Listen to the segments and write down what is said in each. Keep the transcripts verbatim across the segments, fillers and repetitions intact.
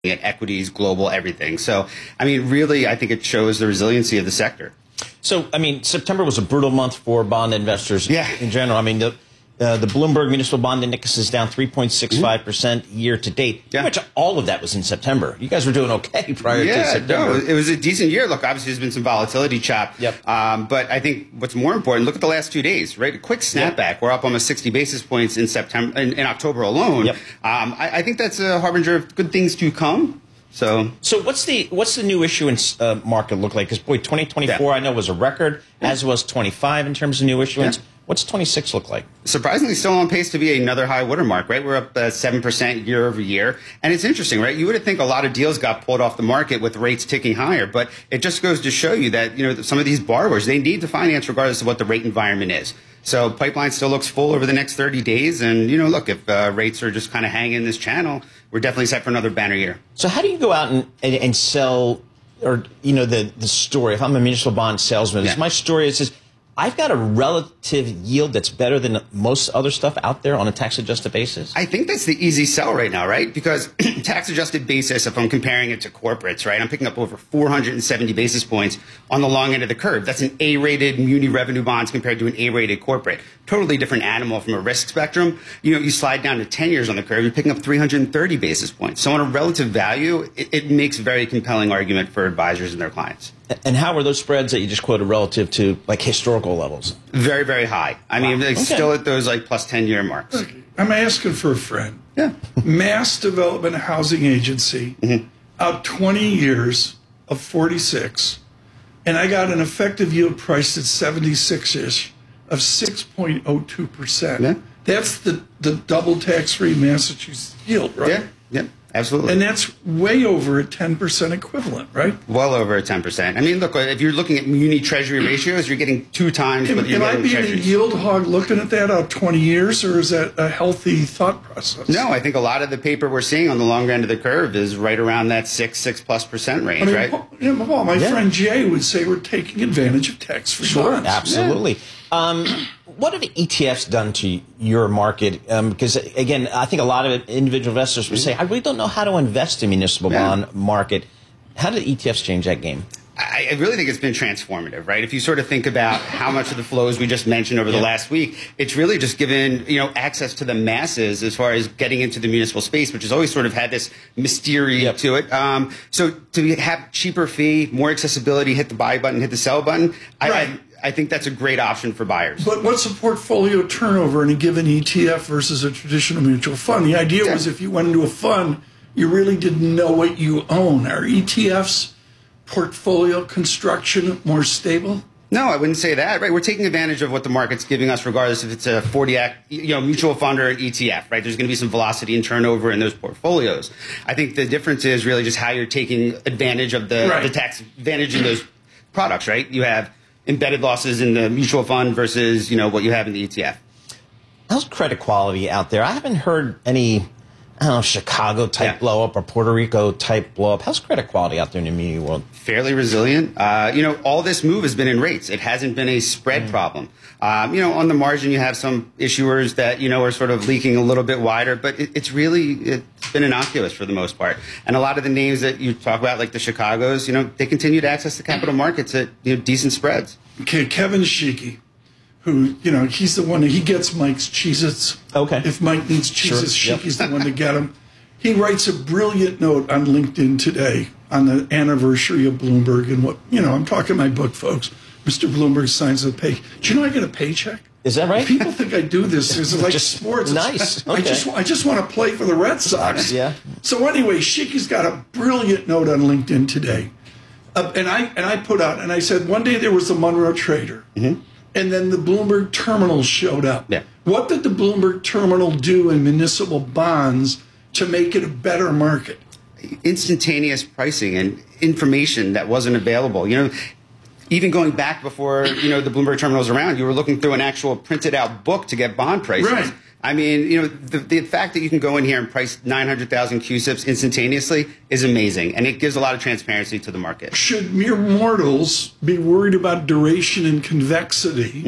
at equities, global, everything. So, I mean, really, I think it shows the resiliency of the sector. So, I mean, September was a brutal month for bond investors yeah. in general. I mean, the, uh, the Bloomberg Municipal Bond Index is down three point six five percent mm-hmm. year to date. Yeah. Pretty much all of that was in September. You guys were doing okay prior yeah, to September. No, it was a decent year. Look, obviously there's been some volatility, Chop. Yep. Um, but I think what's more important, look at the last two days, right? A quick snapback. Yep. We're up almost sixty basis points in September, in, in October alone. Yep. Um, I, I think that's a harbinger of good things to come. So, so what's the what's the new issuance uh, market look like? Because boy, twenty twenty-four yeah. I know was a record, yeah. as was twenty-five in terms of new issuance. Yeah. What's twenty-six look like? Surprisingly, still on pace to be another high watermark, right? We're up uh, seven percent year over year. And it's interesting, right? You would think a lot of deals got pulled off the market with rates ticking higher, but it just goes to show you that, you know, some of these borrowers, they need to finance regardless of what the rate environment is. So pipeline still looks full over the next thirty days. And, you know, look, if uh, rates are just kind of hanging in this channel, we're definitely set for another banner year. So how do you go out and, and, and sell, or, you know, the, the story? If I'm a municipal bond salesman, yeah. my story is, is I've got a relative yield that's better than most other stuff out there on a tax-adjusted basis. I think that's the easy sell right now, right? Because tax-adjusted basis, if I'm comparing it to corporates, right, I'm picking up over four hundred seventy basis points on the long end of the curve. That's an A-rated muni revenue bonds compared to an A-rated corporate. Totally different animal from a risk spectrum. You know, you slide down to ten years on the curve, you're picking up three hundred thirty basis points. So on a relative value, it, it makes a very compelling argument for advisors and their clients. And how are those spreads that you just quoted relative to like historical levels? Very, very high. I wow. mean, they're okay. still at those like plus ten year marks. Look, I'm asking for a friend. Yeah. Mass Development Housing Agency, mm-hmm. out twenty years of forty-six, and I got an effective yield priced at seventy-six-ish of six point oh two percent. Yeah. That's the, the double tax-free Massachusetts yield, right? Yeah, yeah. Absolutely. And that's way over a ten percent equivalent, right? Well over a ten percent. I mean, look, if you're looking at muni treasury ratios, you're getting two times am, what you're am getting I being treasuries. a yield hog looking at that out twenty years, or is that a healthy thought process? No, I think a lot of the paper we're seeing on the longer end of the curve is right around that six, six plus percent range, I mean, right? Paul, you know, Paul, my yeah. friend Jay would say we're taking advantage of tax-free sure, bonds. Absolutely. Yeah. Um, what have E T Fs done to your market? Um, because, again, I think a lot of individual investors would say, I really don't know how to invest in municipal yeah. bond market. How did E T Fs change that game? I, I really think it's been transformative, right? If you sort of think about how much of the flows we just mentioned over yeah. the last week, it's really just given, you know, access to the masses as far as getting into the municipal space, which has always sort of had this mystery yep. to it. Um, so to have cheaper fee, more accessibility, hit the buy button, hit the sell button, right. I, I I think that's a great option for buyers. But what's the portfolio turnover in a given E T F versus a traditional mutual fund? The idea yeah. was if you went into a fund, you really didn't know what you own. Are E T Fs portfolio construction more stable? No, I wouldn't say that, right? We're taking advantage of what the market's giving us, regardless if it's a forty act, you know, mutual fund or an E T F, right? There's going to be some velocity and turnover in those portfolios. I think the difference is really just how you're taking advantage of the, right. the tax advantage in those products, right? You have embedded losses in the mutual fund versus, you know, what you have in the E T F. How's credit quality out there? I haven't heard any, I don't know, Chicago type yeah. blow up or Puerto Rico type blow up. How's credit quality out there in the muni world? Fairly resilient. Uh, you know, all this move has been in rates. It hasn't been a spread mm. problem. Um, you know, on the margin, you have some issuers that, you know, are sort of leaking a little bit wider, but it, it's really, it's been innocuous for the most part. And a lot of the names that you talk about, like the Chicagos, you know, they continue to access the capital markets at, you know, decent spreads. Okay, Kevin Sheeky, who, you know, he's the one that he gets Mike's Cheez-Its. Okay. If Mike needs Cheez-Its, sure. Sheeky's yep. the one to get him. He writes a brilliant note on LinkedIn today on the anniversary of Bloomberg and what, you know, I'm talking my book, folks. Mister Bloomberg signs the pay. Do you know I get a paycheck? Is that right? People think I do this. It's like just sports. Nice. Okay. I just I just want to play for the Red Sox. Yeah. So anyway, Sheeky's got a brilliant note on LinkedIn today. Uh, and I and I put out, and I said, one day there was the Monroe Trader, mm-hmm. and then the Bloomberg Terminal showed up. Yeah. What did the Bloomberg Terminal do in municipal bonds to make it a better market? Instantaneous pricing and information that wasn't available. You know, even going back before, you know, the Bloomberg Terminal was around, you were looking through an actual printed out book to get bond prices. Right. I mean, you know, the, the fact that you can go in here and price nine hundred thousand Q S I Ps instantaneously is amazing, and it gives a lot of transparency to the market. Should mere mortals be worried about duration and convexity mm-hmm.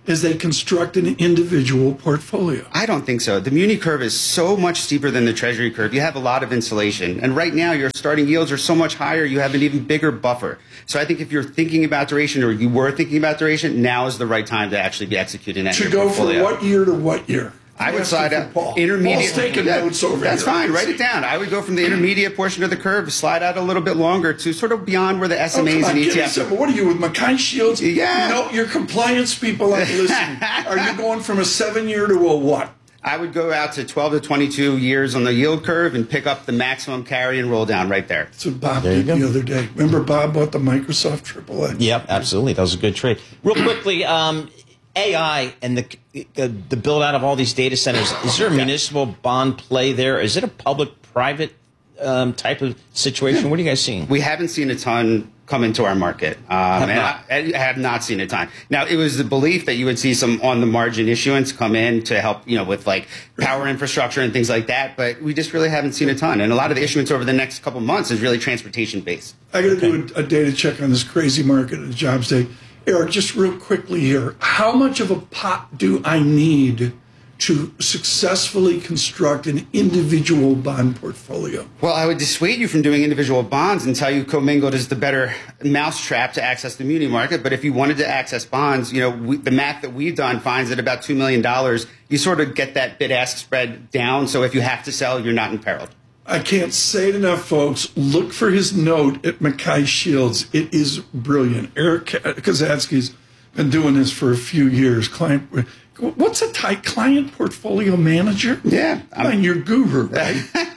as they construct an individual portfolio? I don't think so. The muni curve is so much steeper than the treasury curve. You have a lot of insulation. And right now, your starting yields are so much higher, you have an even bigger buffer. So I think if you're thinking about duration, or you were thinking about duration, now is the right time to actually be executing that. To go portfolio. from what year to what year? I would slide out Paul. intermediate. Paul's taking yeah, notes over That's here. fine. Write it down. I would go from the intermediate portion of the curve, slide out a little bit longer to sort of beyond where the S M As oh, come on, and E give T me Fs. some- What are you with Mackay Shields? Yeah. You know, your compliance people aren't listening. Are you going from a seven year to a what? I would go out to twelve to twenty-two years on the yield curve and pick up the maximum carry and roll down right there. That's what Bob did the other day. Remember Bob bought the Microsoft triple A? Yep, absolutely. That was a good trade. Real quickly, um, A I and the, the the build out of all these data centers. Is there a municipal bond play there? Is it a public-private um, type of situation? What are you guys seeing? We haven't seen a ton come into our market. Um, Have and not. I, I have not seen a ton. Now, it was the belief that you would see some on the margin issuance come in to help, you know, with like power infrastructure and things like that. But we just really haven't seen a ton. And a lot of the issuance over the next couple months is really transportation based. I got to do a, a data check on this crazy market at Jobs Day. Eric, just real quickly here, how much of a pot do I need to successfully construct an individual bond portfolio? Well, I would dissuade you from doing individual bonds and tell you commingled is the better mousetrap to access the muni market. But if you wanted to access bonds, you know, we, the math that we've done finds that about two million dollars, you sort of get that bid-ask spread down. So if you have to sell, you're not imperiled. I can't say it enough, folks. Look for his note at Mackay Shields. It is brilliant. Eric Kazatsky's been doing this for a few years. Client, what's a tight client portfolio manager? Yeah, I'm, I mean, you're guru, right?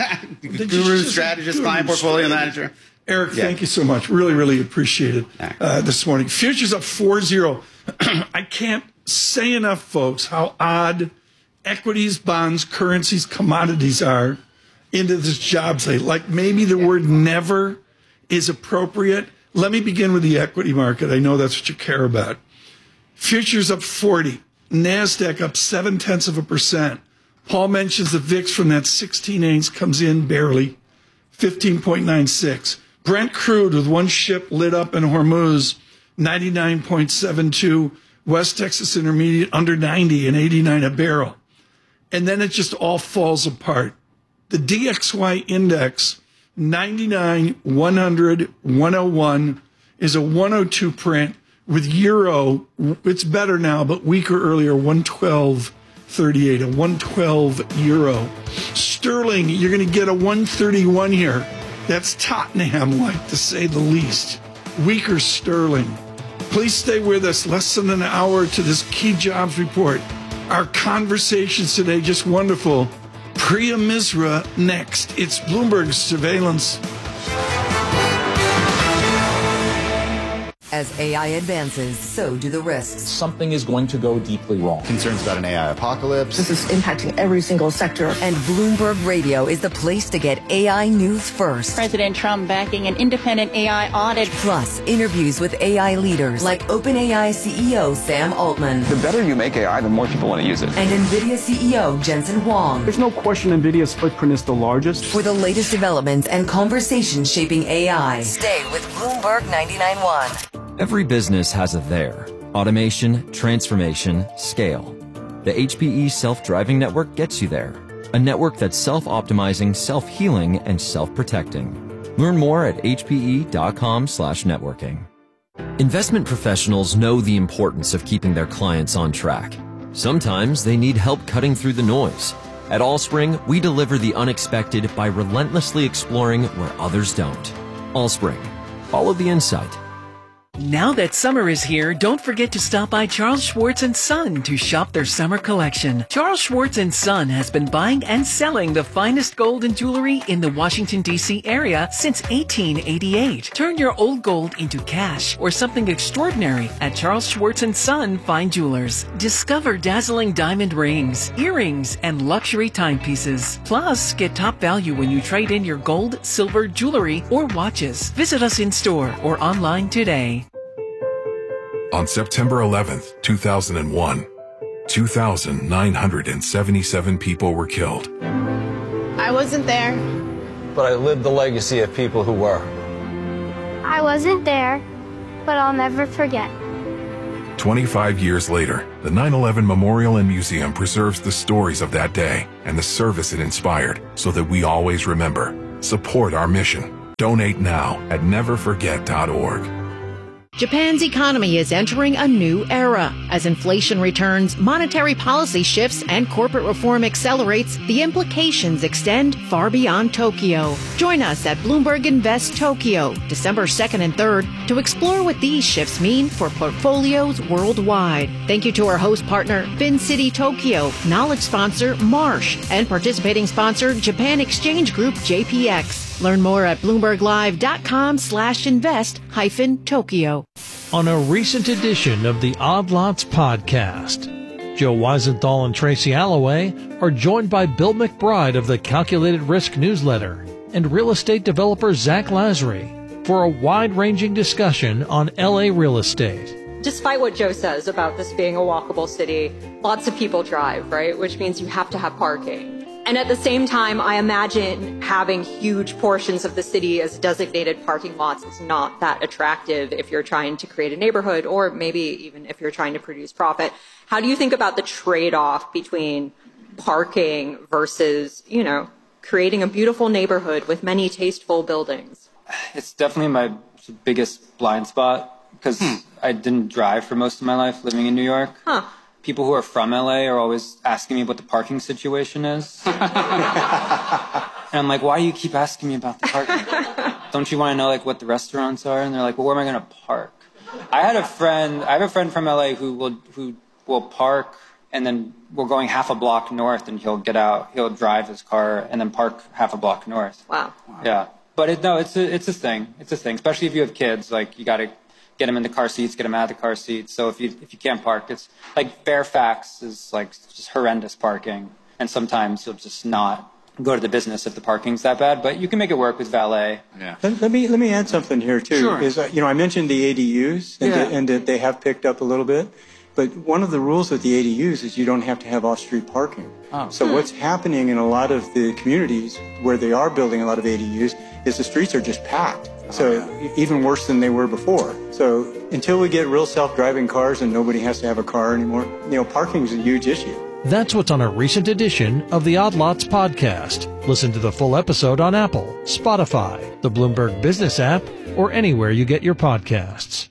Guru, strategist, guru, client portfolio strategist. manager. Eric, Yeah. thank you so much. Really, really appreciate it Right. uh, this morning. Futures up four zero. I can't say enough, folks, how odd equities, bonds, currencies, commodities are into this jobs day. Like maybe the word never is appropriate. Let me begin with the equity market. I know that's what you care about. Futures up forty. NASDAQ up seven tenths of a percent. Paul mentions the V I X from that sixteen eighths comes in barely, fifteen point nine six. Brent crude with one ship lit up in Hormuz, ninety-nine point seven two. West Texas Intermediate under ninety and eighty-nine a barrel. And then it just all falls apart. The D X Y index, ninety-nine, one hundred, one oh one, is a one oh two print. With euro, it's better now, but weaker earlier, one twelve thirty-eight, a one twelve euro. Sterling, you're going to get a one thirty-one here. That's Tottenham-like, to say the least. Weaker sterling. Please stay with us. Less than an hour to this key jobs report. Our conversations today, just wonderful. Priya Misra next. It's Bloomberg Surveillance. As A I advances, so do the risks. Something is going to go deeply wrong. Concerns about an A I apocalypse. This is impacting every single sector. And Bloomberg Radio is the place to get A I news first. President Trump backing an independent A I audit. Plus, interviews with A I leaders like OpenAI C E O Sam Altman. The better you make A I, the more people want to use it. And NVIDIA C E O Jensen Huang. There's no question NVIDIA's footprint is the largest. For the latest developments and conversations shaping A I, stay with Bloomberg ninety-nine point one. Every business has a there. Automation, transformation, scale. The H P E Self-Driving Network gets you there. A network that's self-optimizing, self-healing, and self-protecting. Learn more at hpe.com slash networking. Investment professionals know the importance of keeping their clients on track. Sometimes they need help cutting through the noise. At Allspring, we deliver the unexpected by relentlessly exploring where others don't. Allspring. Follow the insight. Now that summer is here, don't forget to stop by Charles Schwartz and Son to shop their summer collection. Charles Schwartz and Son has been buying and selling the finest gold and jewelry in the Washington, D C area since eighteen eighty-eight. Turn your old gold into cash or something extraordinary at Charles Schwartz and Son Fine Jewelers. Discover dazzling diamond rings, earrings, and luxury timepieces. Plus, get top value when you trade in your gold, silver, jewelry, or watches. Visit us in store or online today. On September eleventh, two thousand one, two thousand nine hundred seventy-seven people were killed. I wasn't there. But I lived the legacy of people who were. I wasn't there, but I'll never forget. twenty-five years later, the nine eleven Memorial and Museum preserves the stories of that day and the service it inspired so that we always remember. Support our mission. Donate now at never forget dot org. Japan's economy is entering a new era. As inflation returns, monetary policy shifts, and corporate reform accelerates, the implications extend far beyond Tokyo. Join us at Bloomberg Invest Tokyo, December second and third, to explore what these shifts mean for portfolios worldwide. Thank you to our host partner, FinCity Tokyo, knowledge sponsor, Marsh, and participating sponsor, Japan Exchange Group, J P X. Learn more at bloomberglive.com slash invest hyphen Tokyo. On a recent edition of the Odd Lots podcast, Joe Weisenthal and Tracy Alloway are joined by Bill McBride of the Calculated Risk newsletter and real estate developer Zach Lazary for a wide-ranging discussion on L A real estate. Despite what Joe says about this being a walkable city, lots of people drive, right? Which means you have to have parking. And at the same time, I imagine having huge portions of the city as designated parking lots is not that attractive if you're trying to create a neighborhood or maybe even if you're trying to produce profit. How do you think about the trade-off between parking versus, you know, creating a beautiful neighborhood with many tasteful buildings? It's definitely my biggest blind spot because hmm. I didn't drive for most of my life living in New York. Huh. People who are from L A are always asking me what the parking situation is. And I'm like, why do you keep asking me about the parking? Don't you want to know like what the restaurants are? And they're like, well, where am I going to park? I had a friend, I have a friend from L A who will, who will park and then we're going half a block north and he'll get out, he'll drive his car and then park half a block north. Wow. Yeah. But it, no, it's a, it's a thing. It's a thing, especially if you have kids, like you got to get them in the car seats, get them out of the car seats. So if you if you can't park, it's like Fairfax is like just horrendous parking. And sometimes you'll just not go to the business if the parking's that bad. But you can make it work with valet. Yeah. Let, let me let me add something here too. Sure. Is uh, you know I mentioned the A D Us and, Yeah. that, and that they have picked up a little bit. But one of the rules with the A D Us is you don't have to have off-street parking. Oh. So what's happening in a lot of the communities where they are building a lot of A D Us is the streets are just packed. So yeah. even worse than they were before. So until we get real self-driving cars and nobody has to have a car anymore, you know, parking is a huge issue. That's what's on a recent edition of the Odd Lots podcast. Listen to the full episode on Apple, Spotify, the Bloomberg Business app, or anywhere you get your podcasts.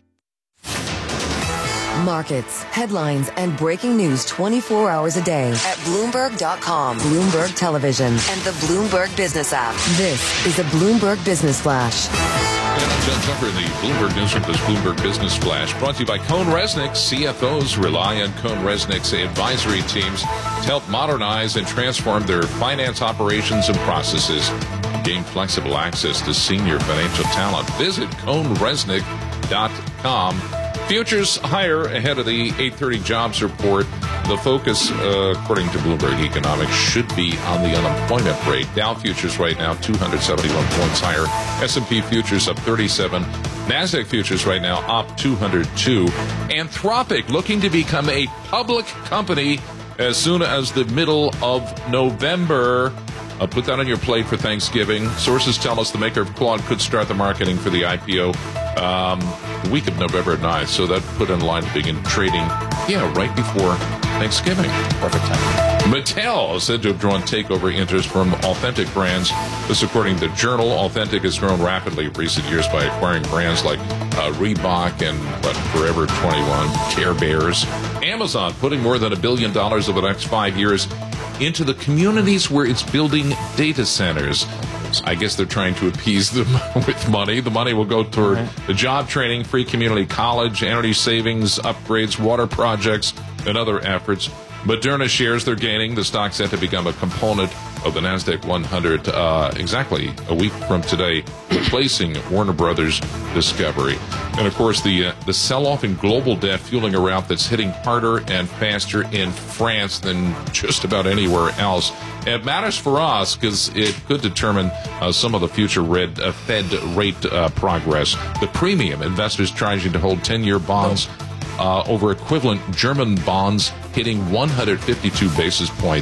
Markets, headlines, and breaking news twenty-four hours a day at Bloomberg dot com, Bloomberg Television, and the Bloomberg Business app. This is a Bloomberg Business Flash. And I'm John Tucker in the Bloomberg Newsroom, this Bloomberg Business Flash, brought to you by Cohn Resnick. C F Os rely on Cohn Resnick's advisory teams to help modernize and transform their finance operations and processes. Gain flexible access to senior financial talent. Visit Cohn Resnick dot com. Futures higher ahead of the eight thirty jobs report. The focus, uh, according to Bloomberg Economics, should be on the unemployment rate. Dow futures right now two hundred seventy-one points higher. S and P futures up thirty-seven. NASDAQ futures right now up two hundred two. Anthropic looking to become a public company as soon as the middle of November. Uh, put that on your plate for Thanksgiving. Sources tell us the maker of Claude could start the marketing for the I P O um, the week of November ninth. So that put in line to begin trading, yeah, right before Thanksgiving. Perfect time. Mattel is said to have drawn takeover interest from Authentic Brands. This, according to the Journal. Authentic has grown rapidly in recent years by acquiring brands like uh, Reebok and what, Forever twenty-one, Care Bears. Amazon putting more than a billion dollars over the next five years into the communities where it's building data centers. I guess they're trying to appease them with money. The money will go toward right. the job training, free community college, energy savings, upgrades, water projects, and other efforts. Moderna shares they're gaining. The stock set to become a component of the NASDAQ one hundred uh, exactly a week from today, replacing Warner Brothers Discovery. And, of course, the uh, the sell-off in global debt fueling a rout that's hitting harder and faster in France than just about anywhere else. It matters for us because it could determine uh, some of the future red, uh, Fed rate uh, progress. The premium investors charging to hold ten-year bonds uh, over equivalent German bonds hitting one hundred fifty-two basis points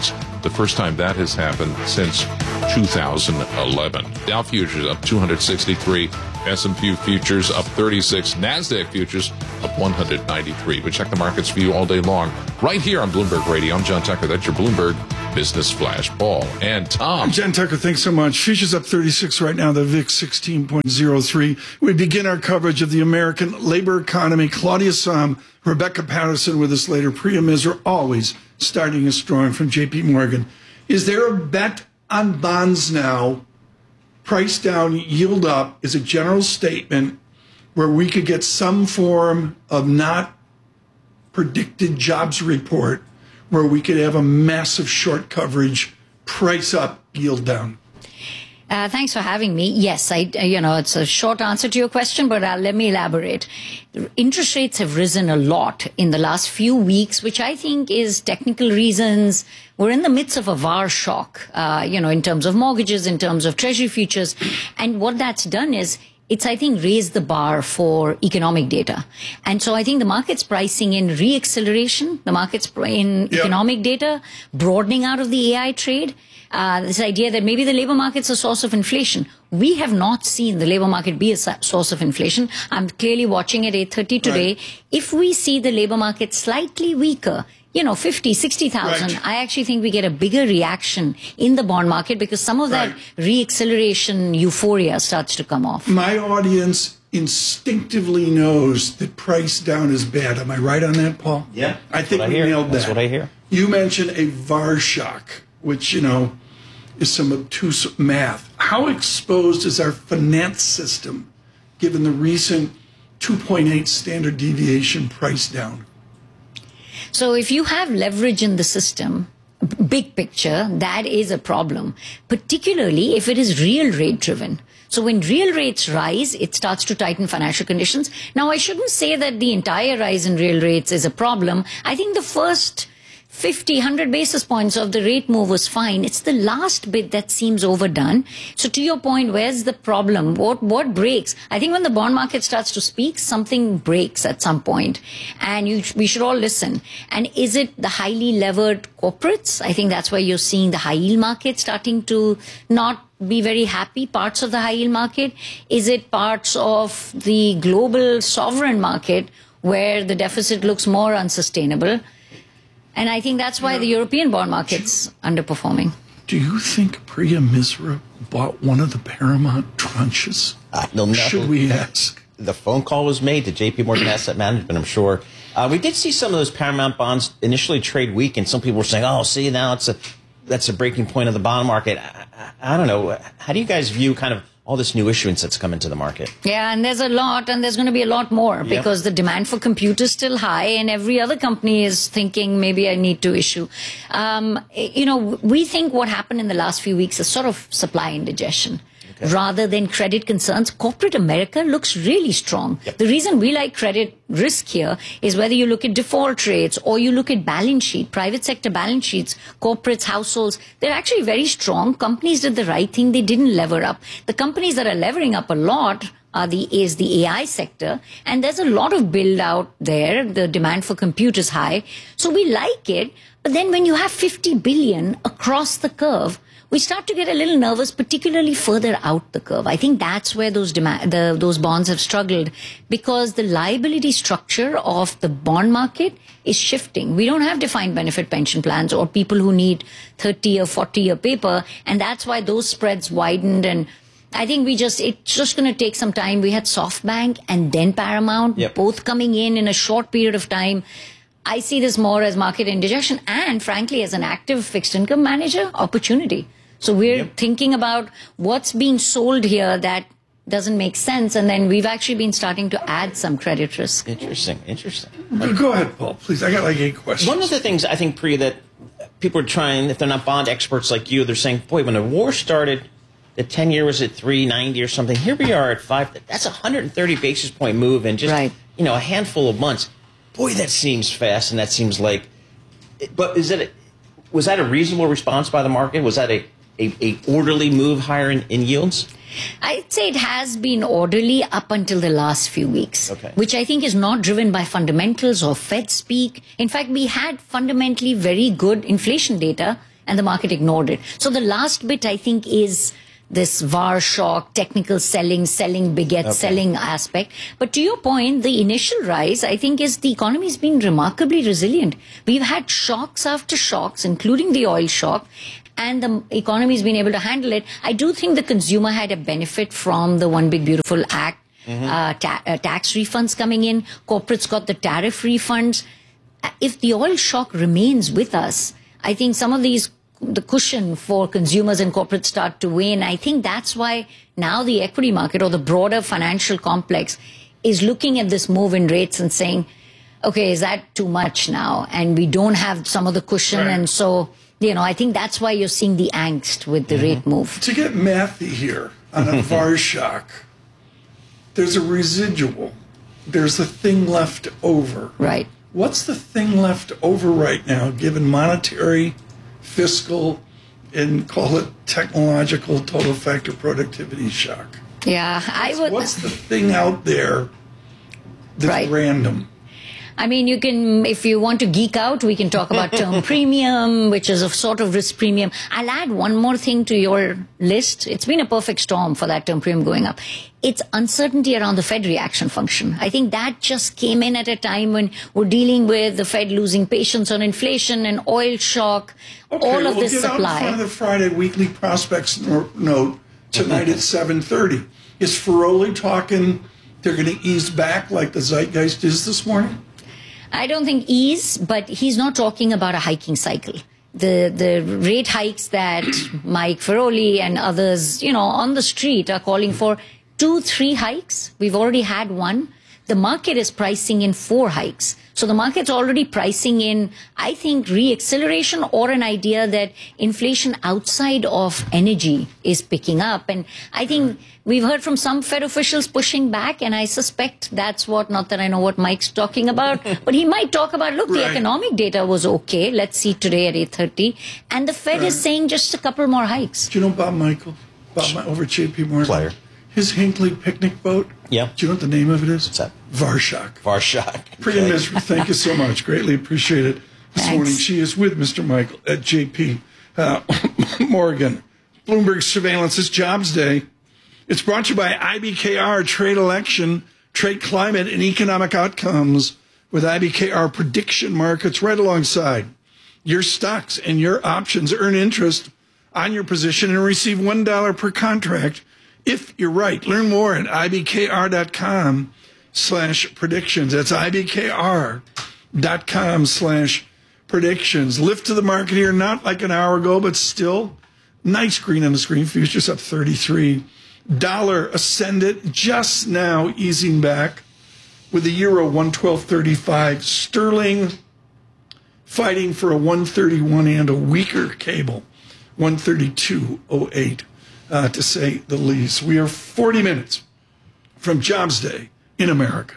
the first time that has happened since two thousand eleven. Dow futures up two hundred sixty-three, S and P futures up thirty-six, NASDAQ futures up one hundred ninety-three. But check the markets for you all day long right here on Bloomberg Radio. I'm John Tucker. That's your Bloomberg Business Flash. Paul and Tom. John Tucker, thanks so much. Futures up thirty-six right now, the V I X sixteen point oh three. We begin our coverage of the American labor economy. Claudia Sahm, Rebecca Patterson with us later. Priya Misra, always starting us strong from J P Morgan. Is there a bet on bonds now? Price down, yield up is a general statement where we could get some form of not predicted jobs report where we could have a massive short coverage, price up, yield down. Uh, thanks for having me. Yes, I, you know, it's a short answer to your question, but uh, let me elaborate. Interest rates have risen a lot in the last few weeks, which I think is technical reasons. We're in the midst of a V A R shock, uh, you know, in terms of mortgages, in terms of treasury futures. And what that's done is it's, I think, raised the bar for economic data. And so I think the market's pricing in re-acceleration, the market's in yep. economic data, broadening out of the A I trade. Uh, this idea that maybe the labor market's a source of inflation. We have not seen the labor market be a source of inflation. I'm clearly watching at eight thirty today. Right. If we see the labor market slightly weaker, you know, fifty, sixty thousand, right. I actually think we get a bigger reaction in the bond market because some of right. that re-acceleration euphoria starts to come off. My audience instinctively knows that price down is bad. Am I right on that, Paul? Yeah. I think I we hear. nailed that. That's what I hear. You mentioned a V A R shock, which, you know, is some obtuse math. How exposed is our finance system given the recent two point eight standard deviation price down? So if you have leverage in the system, big picture, that is a problem, particularly if it is real rate driven. So when real rates rise, it starts to tighten financial conditions. Now, I shouldn't say that the entire rise in real rates is a problem. I think the first fifty, one hundred basis points of the rate move was fine. It's the last bit that seems overdone. So to your point, where's the problem? What what breaks? I think when the bond market starts to speak, something breaks at some point. And you, we should all listen. And is it the highly levered corporates? I think that's where you're seeing the high yield market starting to not be very happy, parts of the high yield market. Is it parts of the global sovereign market where the deficit looks more unsustainable? And I think that's why the European bond market's underperforming. Do you think Priya Misra bought one of the Paramount tranches? Uh, no, no. Should we ask? The phone call was made to J P Morgan Asset Management, I'm sure. Uh, we did see some of those Paramount bonds initially trade weak, and some people were saying, oh, see, now it's a, that's a breaking point of the bond market. I, I, I don't know. How do you guys view kind of all this new issuance that's come into the market? Yeah, and there's a lot, and there's going to be a lot more yep. because the demand for compute is still high, and every other company is thinking maybe I need to issue. Um, you know, we think what happened in the last few weeks is sort of supply indigestion. Okay. Rather than credit concerns. Corporate America looks really strong. Yep. The reason we like credit risk here is whether you look at default rates or you look at balance sheet, private sector balance sheets, corporates, households, they're actually very strong. Companies did the right thing. They didn't lever up. The companies that are levering up a lot are the, is the A I sector. And there's a lot of build out there. The demand for compute is high. So we like it. But then when you have fifty billion across the curve, we start to get a little nervous, particularly further out the curve. I think that's where those demand, the, those bonds have struggled because the liability structure of the bond market is shifting. We don't have defined benefit pension plans or people who need thirty or forty year paper. And that's why those spreads widened. And I think we just, it's just going to take some time. We had SoftBank and then Paramount, yep. both coming in in a short period of time. I see this more as market indigestion and frankly, as an active fixed income manager, opportunity. So we're yep. thinking about what's being sold here that doesn't make sense. And then we've actually been starting to add some credit risk. Interesting. Interesting. Like, go ahead, Paul, please. I got like eight questions. One of the things I think, Priya, that people are trying, if they're not bond experts like you, they're saying, boy, when the war started, the ten year was at three ninety or something. Here we are at five. That's a one hundred thirty basis point move in just, right. you know, a handful of months. Boy, that seems fast, and that seems like, but is it, was that a reasonable response by the market? Was that a, a, a orderly move higher in, in yields? I'd say it has been orderly up until the last few weeks, okay. which I think is not driven by fundamentals or Fed speak. In fact, we had fundamentally very good inflation data and the market ignored it. So the last bit, I think, is this V A R shock, technical selling, selling baguette, okay. selling aspect. But to your point, the initial rise, I think, is the economy has been remarkably resilient. We've had shocks after shocks, including the oil shock, and the economy has been able to handle it. I do think the consumer had a benefit from the One Big Beautiful Act, mm-hmm. uh, ta- uh, tax refunds coming in. Corporates got the tariff refunds. If the oil shock remains with us, I think some of these the cushion for consumers and corporates start to wane. I think that's why now the equity market or the broader financial complex is looking at this move in rates and saying, okay, is that too much now? And we don't have some of the cushion. Right. And so, you know, I think that's why you're seeing the angst with the mm-hmm. rate move. To get mathy here on a V A R shock, there's a residual. There's a thing left over. Right. What's the thing left over right now, given monetary, fiscal, and call it technological total factor productivity shock? Yeah, I would. What's the thing out there that's right. random? I mean, you can, if you want to geek out, we can talk about term premium, which is a sort of risk premium. I'll add one more thing to your list. It's been a perfect storm for that term premium going up. It's uncertainty around the Fed reaction function. I think that just came in at a time when we're dealing with the Fed losing patience on inflation and oil shock, okay, all of we'll this get supply. Out in front of the Friday weekly prospects note tonight at seven thirty. Is Feroli talking they're going to ease back like the zeitgeist is this morning? I don't think ease, but he's not talking about a hiking cycle. The the rate hikes that Mike Feroli and others, you know, on the street are calling for two, three hikes. We've already had one. The market is pricing in four hikes. So the market's already pricing in, I think, re-acceleration or an idea that inflation outside of energy is picking up. And I think we've heard from some Fed officials pushing back, and I suspect that's what, not that I know what Mike's talking about, but he might talk about, look, right. the economic data was okay. Let's see today at eight thirty. And the Fed right. is saying just a couple more hikes. Do you know Bob Michael? Bob Ma- over at J P Morgan? Player. His Hinckley picnic boat? Yeah. Do you know what the name of it is? What's that? V A R shock. V A R shock. Priya Misra, thank you so much. Greatly appreciate it this Thanks. morning. She is with Mister Michael at J P uh, Morgan. Bloomberg Surveillance's Jobs Day. It's brought to you by I B K R, Trade Election, Trade Climate, and Economic Outcomes with I B K R prediction markets right alongside your stocks and your options. Earn interest on your position and receive one dollar per contract if you're right. Learn more at ibkr.com slash predictions. That's ibkr.com slash predictions. Lift to the market here, not like an hour ago, but still nice green on the screen. Futures up thirty-three. Dollar ascendant just now easing back with the euro one twelve thirty-five. Sterling fighting for a one thirty-one and a weaker cable, one thirty-two oh eight. Uh, to say the least. We are forty minutes from Jobs Day in America.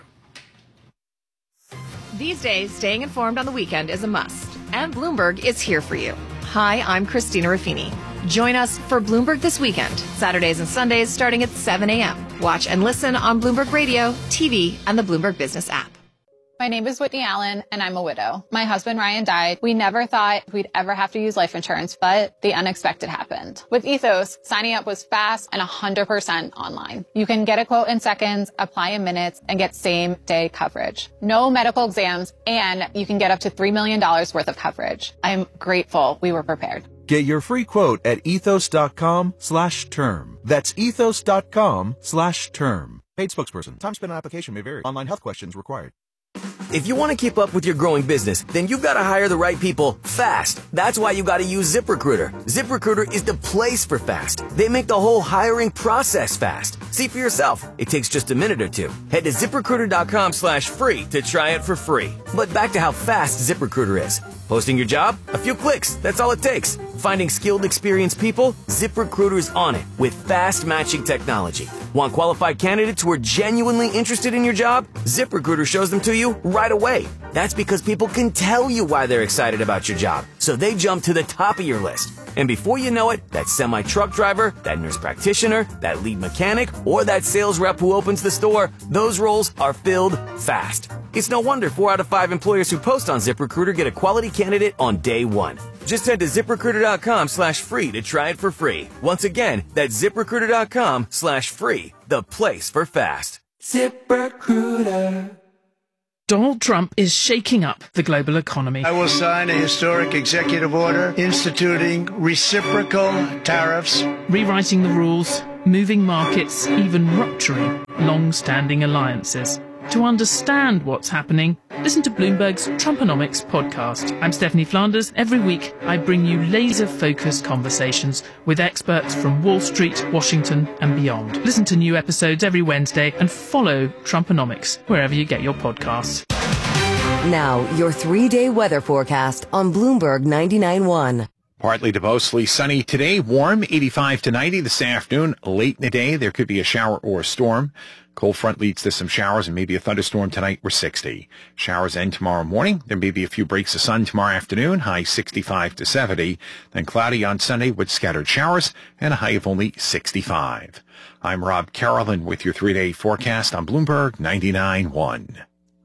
These days, staying informed on the weekend is a must, and Bloomberg is here for you. Hi, I'm Christina Ruffini. Join us for Bloomberg This Weekend, Saturdays and Sundays starting at seven a.m. Watch and listen on Bloomberg Radio, T V, and the Bloomberg Business app. My name is Whitney Allen, and I'm a widow. My husband, Ryan, died. We never thought we'd ever have to use life insurance, but the unexpected happened. With Ethos, signing up was fast and one hundred percent online. You can get a quote in seconds, apply in minutes, and get same-day coverage. No medical exams, and you can get up to three million dollars worth of coverage. I'm grateful we were prepared. Get your free quote at ethos.com slash term. That's ethos.com slash term. Paid spokesperson. Time spent on application may vary. Online health questions required. If you want to keep up with your growing business, then you've got to hire the right people fast. That's why you got to use ZipRecruiter. ZipRecruiter is the place for fast. They make the whole hiring process fast. See for yourself. It takes just a minute or two. Head to ZipRecruiter.com slash free to try it for free. But back to how fast ZipRecruiter is. Posting your job? A few clicks. That's all it takes. Finding skilled, experienced people? ZipRecruiter's on it with fast matching technology. Want qualified candidates who are genuinely interested in your job? ZipRecruiter shows them to you right away. That's because people can tell you why they're excited about your job, so they jump to the top of your list. And before you know it, that semi-truck driver, that nurse practitioner, that lead mechanic, or that sales rep who opens the store, those roles are filled fast. It's no wonder four out of five employers who post on ZipRecruiter get a quality candidate on day one. Just head to ZipRecruiter.com slash free to try it for free. Once again, that's ZipRecruiter.com slash free, the place for fast. ZipRecruiter. Donald Trump is shaking up the global economy. I will sign a historic executive order instituting reciprocal tariffs, rewriting the rules, moving markets, even rupturing long-standing alliances. To understand what's happening, listen to Bloomberg's Trumponomics podcast. I'm Stephanie Flanders. Every week, I bring you laser-focused conversations with experts from Wall Street, Washington, and beyond. Listen to new episodes every Wednesday and follow Trumponomics wherever you get your podcasts. Now, your three-day weather forecast on Bloomberg ninety-nine point one. Partly to mostly sunny today, warm, eighty-five to ninety this afternoon. Late in the day, there could be a shower or a storm. Cold front leads to some showers and maybe a thunderstorm tonight. We're sixty. Showers end tomorrow morning. There may be a few breaks of sun tomorrow afternoon. High sixty-five to seventy. Then cloudy on Sunday with scattered showers and a high of only sixty-five. I'm Rob Carolyn with your three-day forecast on Bloomberg ninety-nine point one.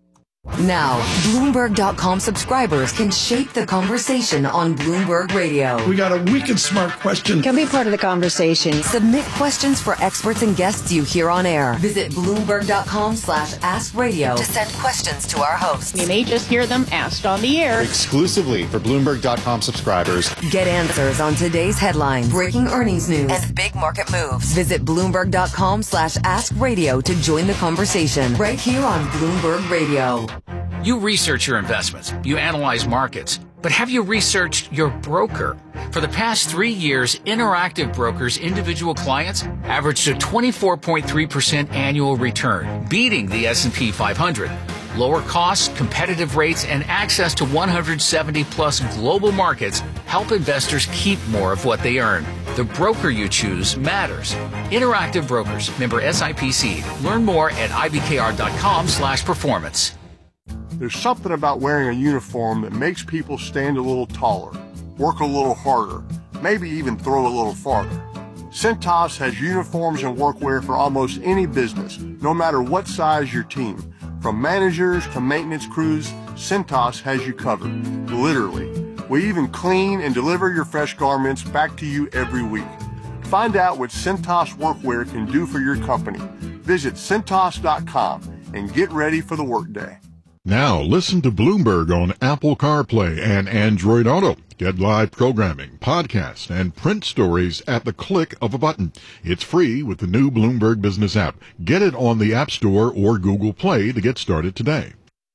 Now, Bloomberg dot com subscribers can shape the conversation on Bloomberg Radio. We got a wicked smart question. Can be part of the conversation. Submit questions for experts and guests you hear on air. Visit Bloomberg dot com slash ask radio to send questions to our hosts. You may just hear them asked on the air. Exclusively for Bloomberg dot com subscribers. Get answers on today's headlines, breaking earnings news, and big market moves. Visit Bloomberg dot com slash ask radio to join the conversation right here on Bloomberg Radio. You research your investments, you analyze markets, but have you researched your broker? For the past three years, Interactive Brokers' individual clients averaged a twenty-four point three percent annual return, beating the S and P five hundred. Lower costs, competitive rates, and access to one hundred seventy plus global markets help investors keep more of what they earn. The broker you choose matters. Interactive Brokers, member S I P C. Learn more at I B K R dot com slash performance. There's something about wearing a uniform that makes people stand a little taller, work a little harder, maybe even throw a little farther. Cintas has uniforms and workwear for almost any business, no matter what size your team. From managers to maintenance crews, Cintas has you covered, literally. We even clean and deliver your fresh garments back to you every week. Find out what Cintas workwear can do for your company. Visit Cintas dot com and get ready for the workday. Now listen to Bloomberg on Apple CarPlay and Android Auto. Get live programming, podcasts, and print stories at the click of a button. It's free with the new Bloomberg Business app. Get it on the App Store or Google Play to get started today.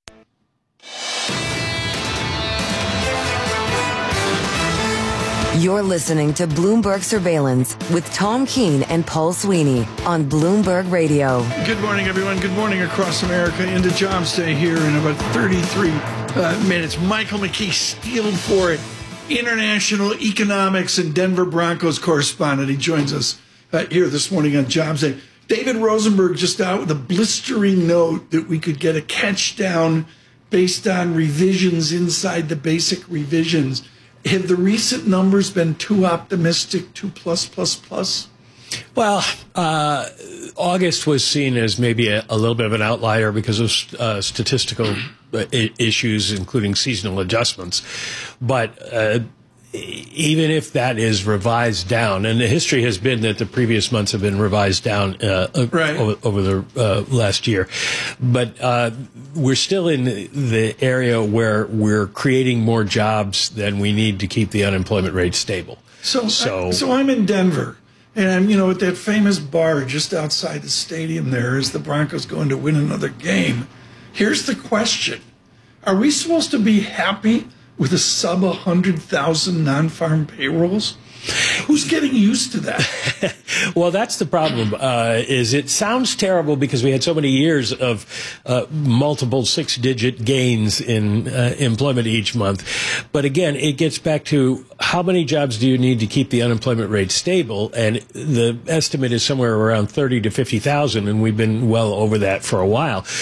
You're listening to Bloomberg Surveillance with Tom Keene and Paul Sweeney on Bloomberg Radio. Good morning, everyone. Good morning across America. Into Jobs Day here in about thirty-three uh, minutes. Michael McKee stealing for it. International economics and Denver Broncos correspondent. He joins us uh, here this morning on Jobs Day. David Rosenberg just out with a blistering note that we could get a catch down based on revisions inside the basic revisions. Have the recent numbers been too optimistic, too plus, plus, plus? Well, uh, August was seen as maybe a, a little bit of an outlier because of uh, statistical I- issues, including seasonal adjustments. But uh, even if that is revised down, and the history has been that the previous months have been revised down uh, right. over, over the uh, last year, but uh, we're still in the area where we're creating more jobs than we need to keep the unemployment rate stable. So, so, I, so I'm in Denver, and I'm, you know, at that famous bar just outside the stadium there as the Broncos going to win another game. Here's the question. Are we supposed to be happy with a sub one hundred thousand non-farm payrolls? Who's getting used to that? Well, that's the problem, uh, is it sounds terrible because we had so many years of uh, multiple six-digit gains in uh, employment each month. But again, it gets back to how many jobs do you need to keep the unemployment rate stable? And the estimate is somewhere around thirty to fifty thousand, and we've been well over that for a while.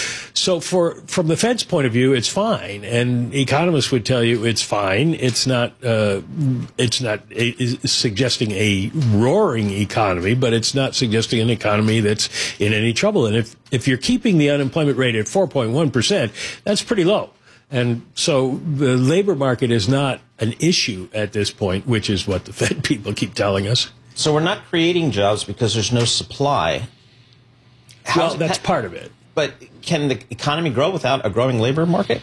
so for from the Fed's point of view, it's fine, and economists would tell you it's fine. It's not uh, it's not a, is suggesting a roaring economy, but it's not suggesting an economy that's in any trouble. And if if you're keeping the unemployment rate at four point one percent, that's pretty low. And so the labor market is not an issue at this point, which is what the Fed people keep telling us. So we're not creating jobs because there's no supply. Well, that's part of it. But can the economy grow without a growing labor market?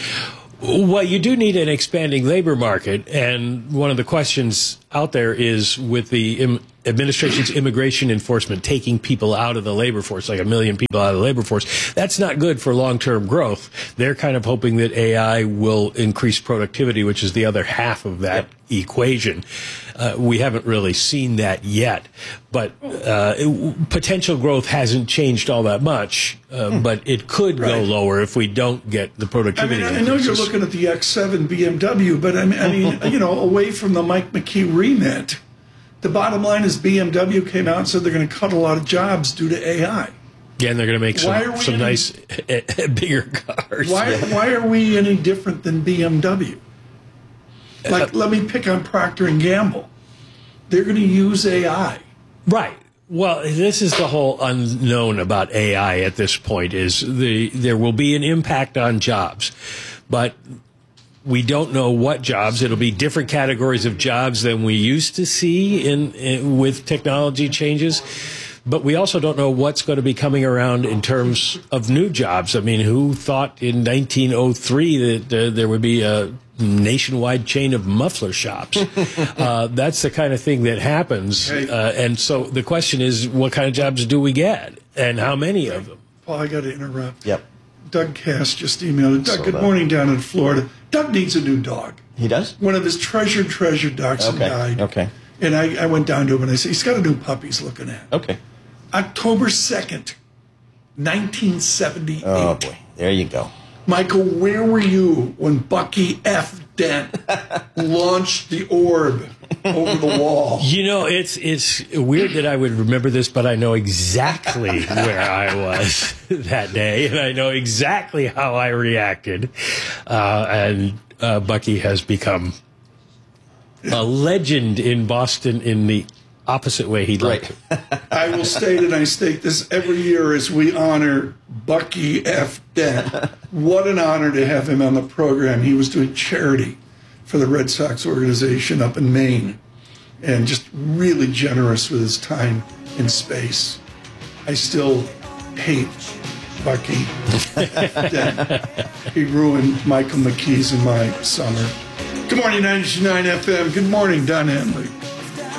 Well, you do need an expanding labor market, and one of the questions out there is with the im- administration's immigration enforcement taking people out of the labor force, like a million people out of the labor force. That's not good for long-term growth. They're kind of hoping that A I will increase productivity, which is the other half of that yep. equation. Uh, we haven't really seen that yet, but uh, it, potential growth hasn't changed all that much, uh, hmm. but it could right. go lower if we don't get the productivity. I mean, I know you're looking at the X seven B M W, but I mean, I mean, you know, away from the Mike McKee remit, the bottom line is B M W came out and said they're going to cut a lot of jobs due to A I. Yeah, and they're going to make some, some any, nice, bigger cars. Why, yeah. why are we any different than B M W? Like, uh, let me pick on Procter and Gamble. They're going to use A I. Right. Well, this is the whole unknown about A I at this point, is the there will be an impact on jobs, but we don't know what jobs. It'll be different categories of jobs than we used to see in, in with technology changes. But we also don't know what's going to be coming around in terms of new jobs. I mean, who thought in nineteen oh three that uh, there would be a nationwide chain of muffler shops? uh, that's the kind of thing that happens. Uh, and so the question is, what kind of jobs do we get, and how many of them? Paul, I got to interrupt. Yep. Doug Cass just emailed. Doug, so good that. morning down in Florida. Doug needs a new dog. He does? One of his treasured, treasured dogs okay. died. Okay. And I, I went down to him and I said, he's got a new puppy he's looking at. Okay. October second, nineteen seventy-eight. Oh, boy. There you go. Michael, where were you when Bucky F. Dent launched the orb over the wall? You know, it's it's weird that I would remember this, but I know exactly where I was that day, and I know exactly how I reacted. Uh, and uh, Bucky has become a legend in Boston in the opposite way he'd like right. to. I will state, and I state this every year as we honor Bucky F. Dent. What an honor to have him on the program. He was doing charity for the Red Sox organization up in Maine, and just really generous with his time and space. I still hate Bucky F. Dent. He ruined Michael McKee's and my summer. Good morning, ninety-nine F M. Good morning, Don Henley.